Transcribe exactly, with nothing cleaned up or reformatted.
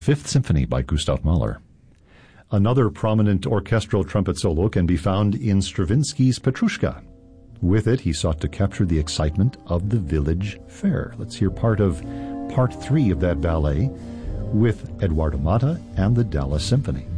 Fifth Symphony by Gustav Mahler. Another prominent orchestral trumpet solo can be found in Stravinsky's Petrushka. With it, he sought to capture the excitement of the village fair. Let's hear part of part three of that ballet with Eduardo Mata and the Dallas Symphony.